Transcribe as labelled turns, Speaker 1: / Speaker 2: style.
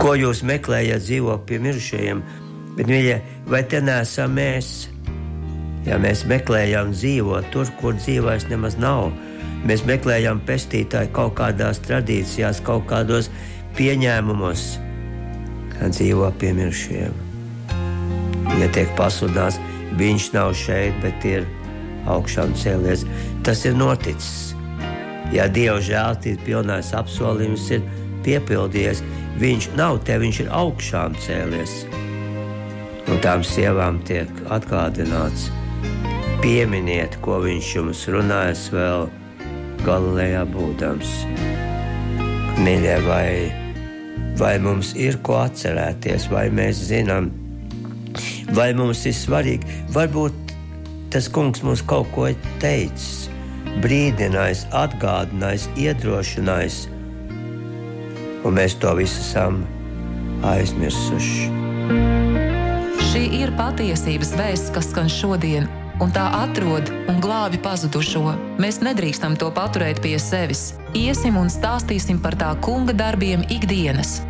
Speaker 1: Ko jūs meklējat dzīvot pie mirušajiem? Bet, mīļie, vai te neesam mēs? Ja mēs meklējam dzīvot tur, kur dzīvais nemaz nav, mēs meklējam pestītāju kaut kādās tradīcijās, kaut kādos pieņēmumos, kā dzīvo pie mirušajiem. Ja tiek pasludināts, viņš nav šeit, bet ir augšām cēlies. Tas ir noticis. Ja Dieva žēlstības pilnais apsolījums ir piepildījies, viņš nav te, viņš ir augšām cēlies. Un tām sievām tiek atgādināts, pieminiet, ko viņš jums runājas vēl Galilejā būdams. Mīļie, vai mums ir ko atcerēties, vai mēs zinām, vai mums ir svarīgi, varbūt tas kungs mums kaut ko ir teicis, brīdinājis, atgādinājis, iedrošinājis, un mēs to visu esam aizmirsuši.
Speaker 2: Šī ir patiesības vēsts, kas skan šodien, un tā atrod un glābi pazudušo. Mēs nedrīkstam to paturēt pie sevis. Iesim un stāstīsim par tā kunga darbiem ikdienas.